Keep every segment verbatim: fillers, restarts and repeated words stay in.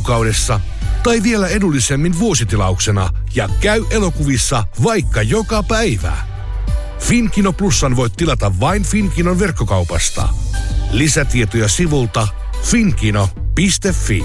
kuukaudessa tai vielä edullisemmin vuositilauksena ja käy elokuvissa vaikka joka päivä. Finkino Plusan voit tilata vain Finkinon verkkokaupasta. Lisätietoja sivulta finkino piste fi.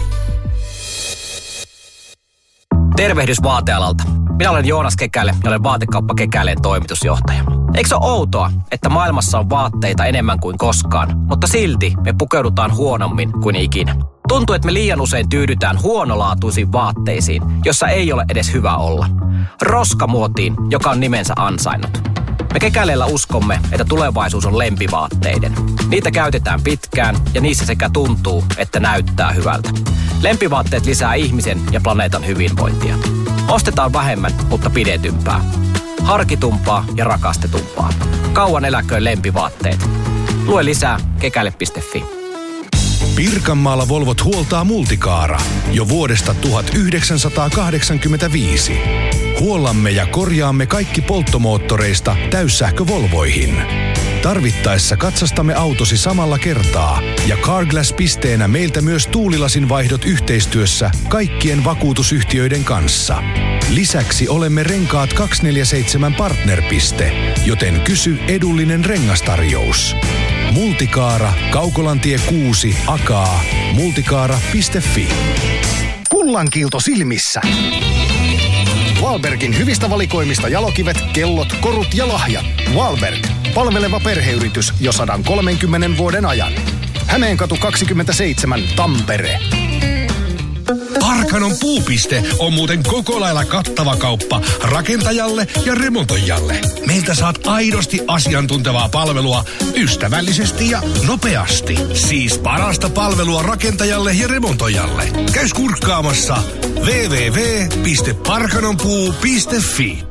Tervehdys vaatealalta. Minä olen Joonas Kekäle ja olen Vaatekauppa Kekäleen toimitusjohtaja. Eikö se ole outoa, että maailmassa on vaatteita enemmän kuin koskaan, mutta silti me pukeudutaan huonommin kuin ikinä? Tuntuu, että me liian usein tyydytään huonolaatuisiin vaatteisiin, jossa ei ole edes hyvä olla. Roskamuotiin, joka on nimensä ansainnut. Me Kekäleellä uskomme, että tulevaisuus on lempivaatteiden. Niitä käytetään pitkään ja niissä sekä tuntuu, että näyttää hyvältä. Lempivaatteet lisää ihmisen ja planeetan hyvinvointia. Ostetaan vähemmän, mutta pidetympää. Harkitumpaa ja rakastetumpaa. Kauan eläköön lempivaatteet. Lue lisää kekäle piste fi. Pirkanmaalla Volvot huoltaa Multicaara jo vuodesta tuhatyhdeksänsataakahdeksankymmentäviisi. Huollamme ja korjaamme kaikki polttomoottoreista täyssähkö-Volvoihin. Tarvittaessa katsastamme autosi samalla kertaa ja Carglass-pisteenä meiltä myös tuulilasin vaihdot yhteistyössä kaikkien vakuutusyhtiöiden kanssa. Lisäksi olemme Renkaat kaksisataaneljäkymmentäseitsemän partnerpiste, joten kysy edullinen rengastarjous. Multicaara, Kaukolantie kuusi, Akaa, multicaara piste fi. Kullankiilto silmissä. Wahlbergin hyvistä valikoimista jalokivet, kellot, korut ja lahjat. Wahlberg. Palveleva perheyritys jo sata kolmekymmentä vuoden ajan. Hämeenkatu kaksikymmentäseitsemän, Tampere. Parkanon puupiste on muuten koko lailla kattava kauppa rakentajalle ja remontoijalle. Meiltä saat aidosti asiantuntevaa palvelua ystävällisesti ja nopeasti. Siis parasta palvelua rakentajalle ja remontoijalle. Käy kurkkaamassa double-u double-u double-u piste parkanonpuu piste fi.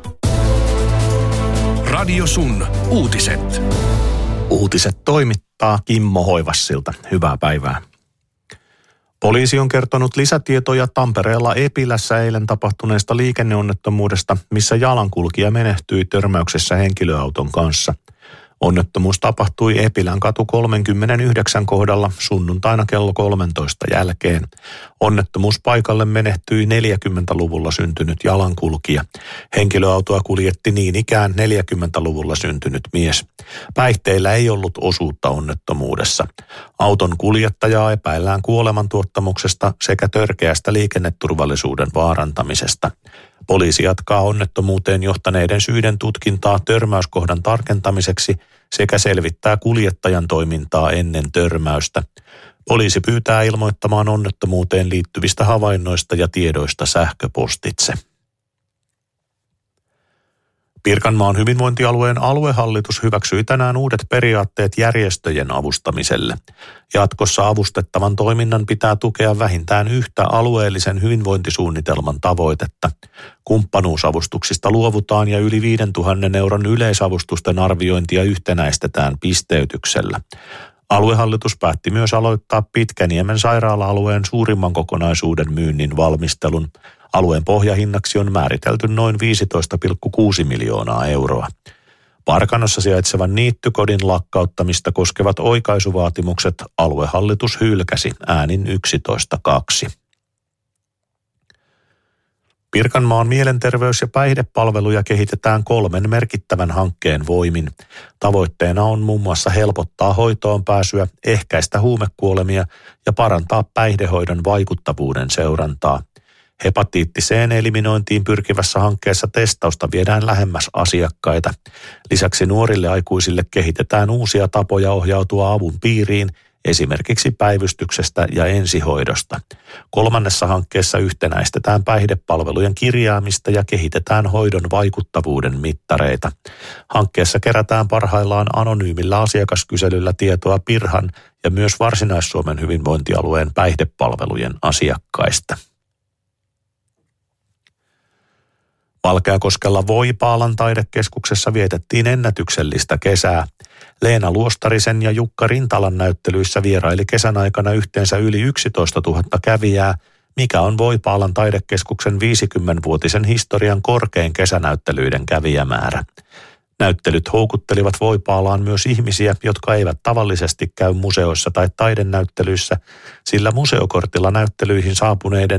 Radio Sun uutiset. Uutiset toimittaa Kimmo Hoivassilta. Hyvää päivää. Poliisi on kertonut lisätietoja Tampereella Epilässä eilen tapahtuneesta liikenneonnettomuudesta, missä jalankulkija menehtyi törmäyksessä henkilöauton kanssa. Onnettomuus tapahtui Epilän katu kolmekymmentäyhdeksän kohdalla sunnuntaina kello kolmetoista jälkeen. Onnettomuuspaikalle menehtyi neljäkymmentäluvulla syntynyt jalankulkija. Henkilöautoa kuljetti niin ikään neljäkymmentäluvulla syntynyt mies. Päihteillä ei ollut osuutta onnettomuudessa. Auton kuljettajaa epäillään kuolemantuottamuksesta sekä törkeästä liikenneturvallisuuden vaarantamisesta. Poliisi jatkaa onnettomuuteen johtaneiden syiden tutkintaa törmäyskohdan tarkentamiseksi sekä selvittää kuljettajan toimintaa ennen törmäystä. Poliisi pyytää ilmoittamaan onnettomuuteen liittyvistä havainnoista ja tiedoista sähköpostitse. Pirkanmaan hyvinvointialueen aluehallitus hyväksyi tänään uudet periaatteet järjestöjen avustamiselle. Jatkossa avustettavan toiminnan pitää tukea vähintään yhtä alueellisen hyvinvointisuunnitelman tavoitetta. Kumppanuusavustuksista luovutaan ja yli viisituhatta euron yleisavustusten arviointia yhtenäistetään pisteytyksellä. Aluehallitus päätti myös aloittaa Pitkäniemen sairaala-alueen suurimman kokonaisuuden myynnin valmistelun. Alueen pohjahinnaksi on määritelty noin viisitoista pilkku kuusi miljoonaa euroa. Parkanossa sijaitsevan niittykodin lakkauttamista koskevat oikaisuvaatimukset aluehallitus hylkäsi äänin yksitoista kaksi. Pirkanmaan mielenterveys- ja päihdepalveluja kehitetään kolmen merkittävän hankkeen voimin. Tavoitteena on muun muassa helpottaa hoitoon pääsyä, ehkäistä huumekuolemia ja parantaa päihdehoidon vaikuttavuuden seurantaa. Hepatiitti C:n eliminointiin pyrkivässä hankkeessa testausta viedään lähemmäs asiakkaita. Lisäksi nuorille aikuisille kehitetään uusia tapoja ohjautua avun piiriin, esimerkiksi päivystyksestä ja ensihoidosta. Kolmannessa hankkeessa yhtenäistetään päihdepalvelujen kirjaamista ja kehitetään hoidon vaikuttavuuden mittareita. Hankkeessa kerätään parhaillaan anonyymillä asiakaskyselyllä tietoa Pirhan ja myös Varsinais-Suomen hyvinvointialueen päihdepalvelujen asiakkaista. Valkeakoskella Voipaalan taidekeskuksessa vietettiin ennätyksellistä kesää. Leena Luostarisen ja Jukka Rintalan näyttelyissä vieraili kesän aikana yhteensä yli yksitoistatuhatta kävijää, mikä on Voipaalan taidekeskuksen viisikymmenvuotisen historian korkein kesänäyttelyiden kävijämäärä. Näyttelyt houkuttelivat Voipaalaan myös ihmisiä, jotka eivät tavallisesti käy museoissa tai taidenäyttelyissä, sillä museokortilla näyttelyihin saapuneiden